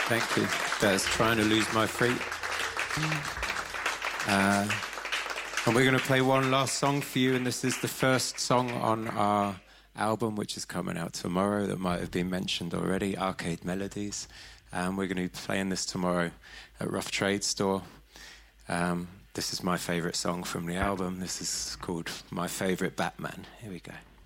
Thank you. That's Trying to Lose My Feet. And we're going to play one last song for you, and this is the first song on our album, which is coming out tomorrow, that might have been mentioned already, Arcade Melodies. We're going to be playing this tomorrow at Rough Trade Store. This is my favourite song from the album. This is called My Favourite Batman. Here we go.